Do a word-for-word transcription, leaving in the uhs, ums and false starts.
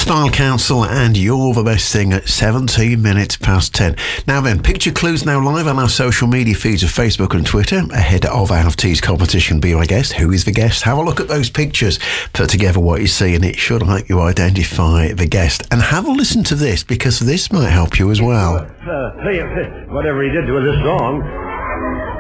Style Council and You're the Best Thing at seventeen minutes past ten. Now then, picture clues now live on our social media feeds of Facebook and Twitter ahead of Out of Tea's competition. Be my guest. Who is the guest? Have a look at those pictures. Put together what you see and it should help you identify the guest. And have a listen to this because this might help you as well. Uh, whatever he did with this song.